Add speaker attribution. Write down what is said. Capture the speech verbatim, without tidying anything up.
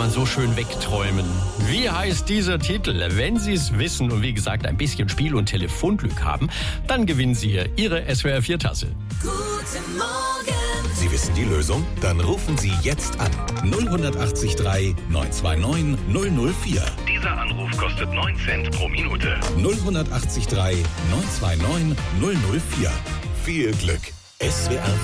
Speaker 1: man so schön wegträumen. Wie heißt dieser Titel? Wenn Sie es wissen und wie gesagt ein bisschen Spiel- und Telefonglück haben, dann gewinnen Sie Ihre S W R vier Tasse.
Speaker 2: Guten Morgen!
Speaker 3: Sie wissen die Lösung? Dann rufen Sie jetzt an. null acht drei neun zwei neun null null vier.
Speaker 4: Dieser Anruf kostet neun Cent pro Minute.
Speaker 3: null acht drei neun zwei neun null null vier. Viel Glück. S W R